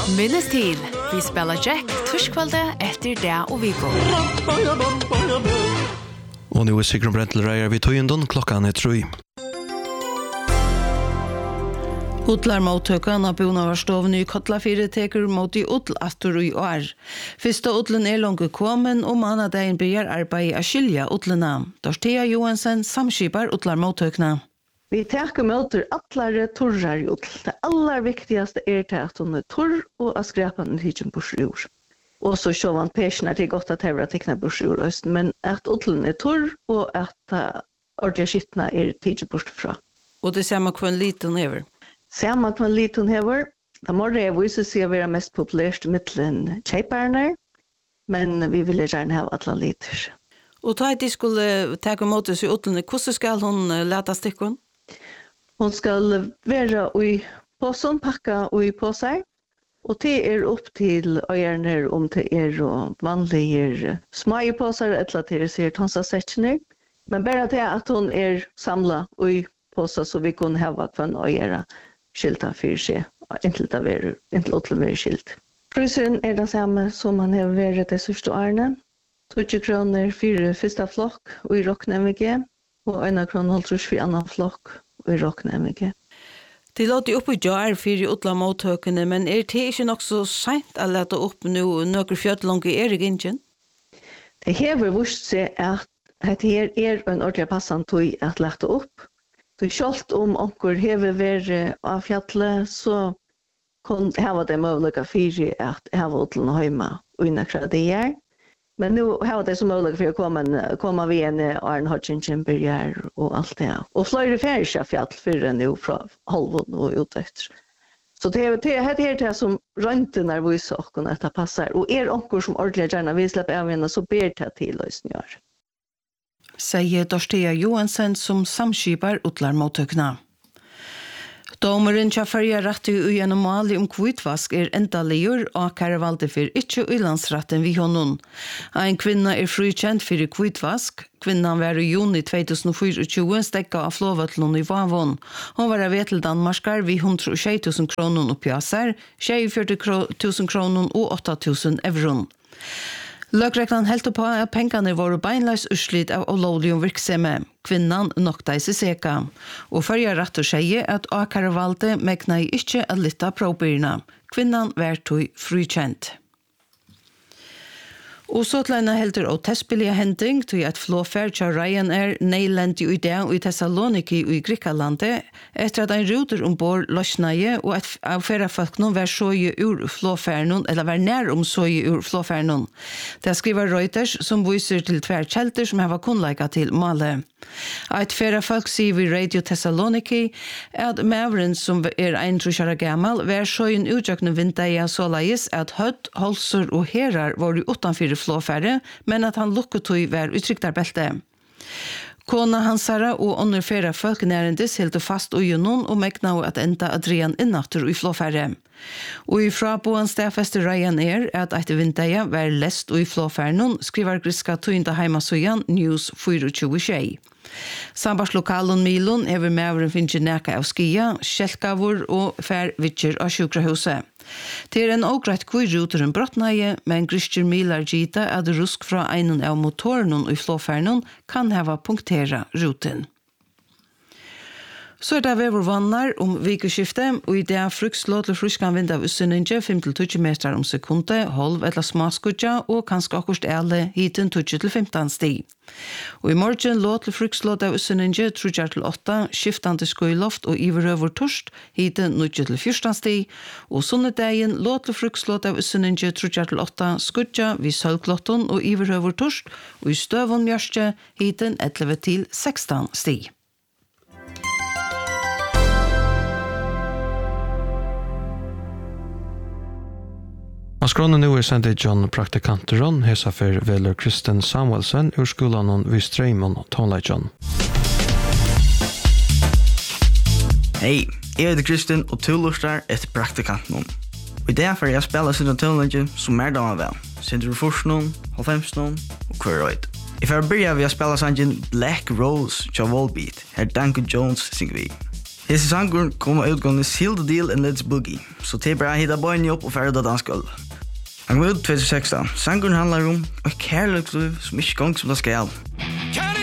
Minnes til, vi spelar Jack, torskvalde efter det og Vigo. Og nu Sigrun Brentelreier vi tøyendon, klokkan 3. Utlar mottøkan av Bonavarstoven i Kotlafire teker mot i utl atur i år. Fyrsta utlen langt kommen, og manadagen begynner arbeid av skilja utlena. Dorthea Johansen samskipar utlar mottøkna. Vi teker møter atlare torrar i utl. Det aller viktigaste at hun torr og at skrepan tidsen bursjur. Og så sjåvan persjoner til godt at hevra tekna bursjur, men at utlen torr og at ordja skittna tidsen bursjur. Og det ser man kvann liten hever. Samma kvann liten hever. Da morgen viser seg å være mest populært mittelen kjeiparner, men vi vil gjerne ha atla liter. Og da de skulle ta mot oss i utlene, hvordan skal hun lete stikken? Hun skal være i påsen, pakka i påser, og det opp til øyerne om det vanlige små påser, eller til det sier tonsasetjener, men bare til at hun samlet i påser, så vi kunne ha kvann øyere skilta for seg, inntil utlen være skilt. Prisen det samme som han har vært de sørste årene. 20 kroner for første flokk og i Rockne-MG, og 1 kroner for annen flokk og i Rockne-MG. De låter opp i jar for i utla mottøkene, men det ikke nok så sent å lete opp nå noen fjøtlange i gingen? Det hever vist seg at dette her en ordentlig passende tog at lete opp. Så selv om onker hever vært av fjallet, så kan hava det mulig for at hava utlen hjemme unnakra det gjør. Men nu hava det så mulig for å komme vi en Arne Hodgingen byrjar og alt det. Og flere færre fjall for enn jo fra halvån og ut etter. Så det det som rønten viser okken at det passer. Og onker som ordentlig gjerne vil slippe av henne, så ber det til løsninger. Sier Dorthea Johansen som samskipar utlar mottøkna. Domeren kjafferja rett gjennom mali kvitvask endaligur, og karavalde for ikke ulandsretten vi honom. En kvinna frikjent for kvitvask. Kvinnan var i juni 2024 stekka av flåvøtlån i Vavon. Hun var av til Danmarskar vi 120 000 kroner oppjasser, 44 000 kroner og 8 000 euron. Løgreknan helt på at pengene var beinleis utslitt av olovlig virksomhet. Kvinnan nokta i seg seka. Og førja rett og skjeie at Akaravalde megna ikke at litta probyrna. Kvinnan var tog frikjent. Og så tleina helter og testbillige hending til at flåferd til Ryanair Neiland i dag i Thessaloniki i Grikkalande etter at en ruter ombord løsneie og at avfærerfolkene var såje ur flåferden eller var nær såje ur flåferden. Det skriver Reuters som viser til tver kjelter som har kunnleika til Male. Et færerfolk sier vi Radio Thessaloniki at maveren som 31 år gammel var såjen utjøkne vinteia såleis at høtt, holser og herar var utenfor flåfærre, men at han lukketøy var uttrykktarbelte. Kona Hansara og underfæra folk nærendis helt fast og gjennom og megna at enda Adrian innatter i flåfærre. Og i fraboen stedfester Ryanair at et vinteia var lest og i flåfærnen, skriver griska tøynda heimasøyan News 24. Sambandslokalen Milon hever maveren finner neka av skia, skjelkavur og fær vitjer av sjukrahuset. Det en ågreit kvirruteren brottneie, men Christian Miller gita at rusk fra einen av motoren i flåfernen kan hava punktera ruten. Så det vever vannar vikeskiftet, og i det frukslå til fruskan vind av ussynninge 5-20 meter sekundet, holv eller smaskudja, og kanskje akkurst ele hiten 20-15 sti. Og i morgen lå til frukslå av ussynninge 3-8, skiftande skoiloft og iverøver torst, hiten 0-14 sti, og sunnedagen lå til frukslå av ussynninge 3-8, skudja vid sølvklotton og iverøver torst, og i støvun mjørste, hiten 11-16 sti. Skronen nu sendt John praktikanteron, hesa for Veler Kristen Samuelsen ur skolan vid Streimon tonleikjon. Hei, jeg heter Kristen og tullostar etter praktikanten. Og i det får jeg spela sin tonleikjon som damer vel. Sinter forsnon, 50 og hver røyd. Jeg får begynne ved å spela sangen Black Rose til Volbeat, her Danko Jones synger vi. Hese sangur kommer utgående Seal the Deal and Let's Boogie, så det bara hitta bøyni upp og færda dansk øl. Han kom ut 2016. Sanguren handlar om et kærlighetsliv som ikke gong som det skal.